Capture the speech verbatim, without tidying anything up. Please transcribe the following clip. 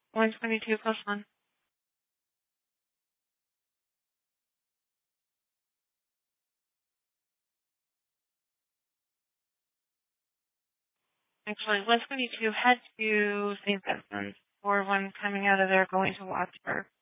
one twenty-two plus one. Actually, one twenty-two head to Saint Vincent, or one coming out of there going to Wattsburg.